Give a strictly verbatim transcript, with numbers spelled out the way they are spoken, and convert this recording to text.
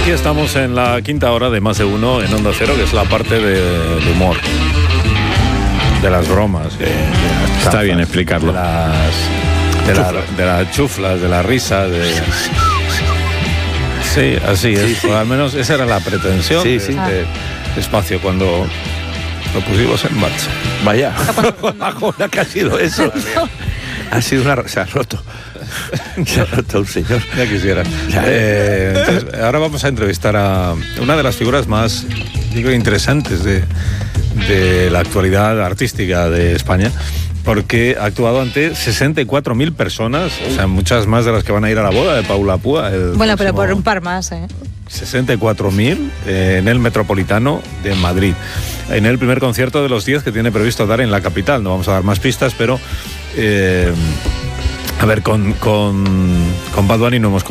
Aquí estamos en la quinta hora de Más de Uno en Onda Cero, que es la parte de, de humor, de las bromas. De, de las Está chafas, bien explicarlo. De las, de, la, de las chuflas, de la risa, de... Sí, así es. Sí, sí. O al menos esa era la pretensión sí, de sí. este espacio cuando lo pusimos en marcha. Vaya, ¿Ahora qué ha sido eso? ha sido una... Se ha roto. Se ha roto un señor. Ya quisiera. Eh, entonces, ahora vamos a entrevistar a una de las figuras más, digo, interesantes de, de la actualidad artística de España, porque ha actuado ante sesenta y cuatro mil personas, o sea, muchas más de las que van a ir a la boda de Paula Púa. El bueno, pero próximo... por un par más, ¿eh? sesenta y cuatro mil eh, en el Metropolitano de Madrid, en el primer concierto de los diez que tiene previsto dar en la capital. No vamos a dar más pistas, pero... Eh, a ver, con, con, con Bad Bunny no hemos